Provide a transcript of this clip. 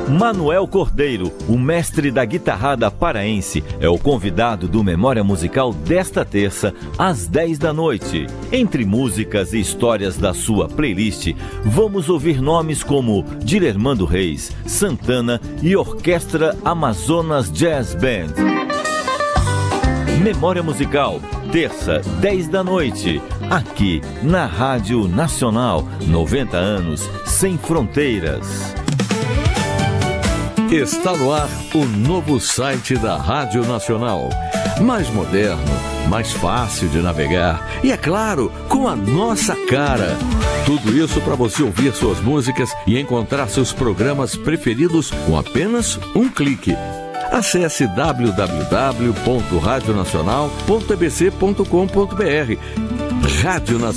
Manuel Cordeiro, o mestre da guitarrada paraense, é o convidado do Memória Musical desta terça, às 10 da noite. Entre músicas e histórias da sua playlist, vamos ouvir nomes como Dilermando Reis, Santana e Orquestra Amazonas Jazz Band. Memória Musical, terça, 10 da noite, aqui na Rádio Nacional, 90 anos, sem fronteiras. Está no ar o novo site da Rádio Nacional. Mais moderno, mais fácil de navegar e, é claro, com a nossa cara. Tudo isso para você ouvir suas músicas e encontrar seus programas preferidos com apenas um clique. Acesse www.radionacional.tbc.com.br. Rádio Nacional.